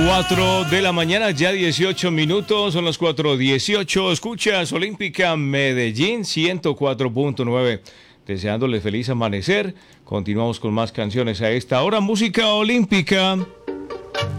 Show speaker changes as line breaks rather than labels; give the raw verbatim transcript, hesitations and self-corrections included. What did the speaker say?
cuatro de la mañana, ya dieciocho minutos, son las cuatro dieciocho. Escuchas Olímpica Medellín ciento cuatro punto nueve. Deseándole feliz amanecer. Continuamos con más canciones a esta hora. Música olímpica.